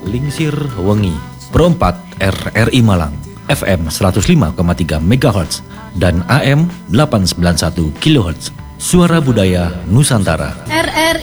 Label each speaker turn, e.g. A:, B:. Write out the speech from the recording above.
A: Lingsir Wengi, Pro 4 RRI Malang, FM 105,3 MHz dan AM 891 kHz. Suara Budaya Nusantara.
B: RRI